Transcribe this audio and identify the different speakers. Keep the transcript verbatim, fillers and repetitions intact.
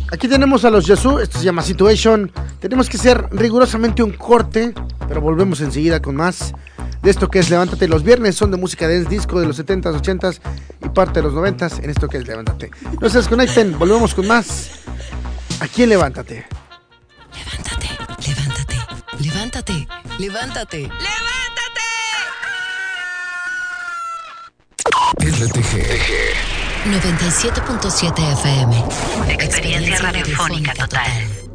Speaker 1: Aquí tenemos a los Yazoo, esto se llama Situation. Tenemos que hacer rigurosamente un corte, pero volvemos enseguida con más de esto que es Levántate. Los viernes son de música dance, disco de los setentas, ochentas y parte de los noventas en esto que es Levántate. No se desconecten, volvemos con más aquí en Levántate.
Speaker 2: Levántate, levántate, levántate, levántate, levántate.
Speaker 3: R T G
Speaker 2: noventa y siete punto siete F M.
Speaker 4: Experiencia radiofónica total.